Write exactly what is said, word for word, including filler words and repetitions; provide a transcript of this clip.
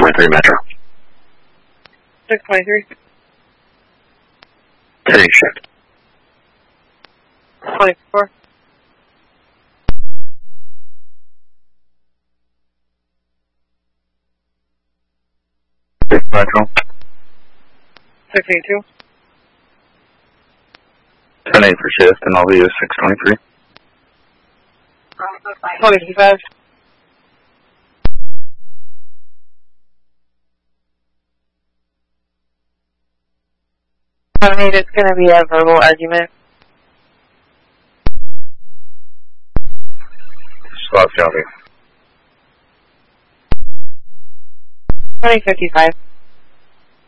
twenty-three Metro. six twenty-three. ten eight shift. twenty-four. six Metro. six eighty-two. ten eight for shift, and I'll be at six twenty-three. twenty-five. I mean, it's going to be a verbal argument. Slow, Johnny. twenty fifty-five.